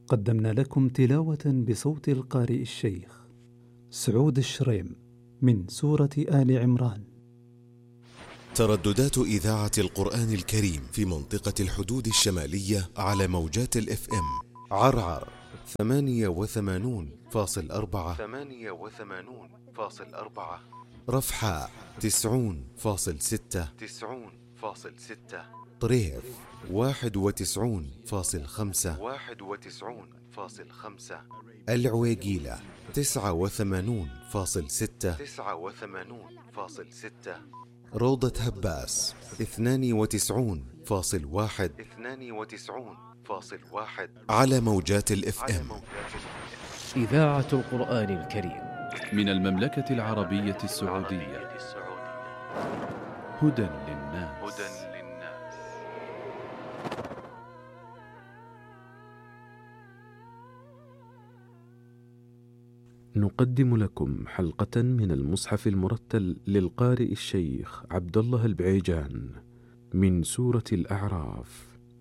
قدمنا لكم تلاوة بصوت القارئ الشيخ سعود الشريم من سورة آل عمران. ترددات إذاعة القرآن الكريم في منطقة الحدود الشمالية على موجات الFM عرعر 88.4، رفحاء 90.6، طريف 91.5، العويقيلة 89.6، روضة هباس 92.1 على موجات الFM. إذاعة القرآن الكريم من المملكة العربية السعودية. هدى للناس. نقدم لكم حلقة من المصحف المرتل للقارئ الشيخ عبد الله البعيجان من سورة الأعراف.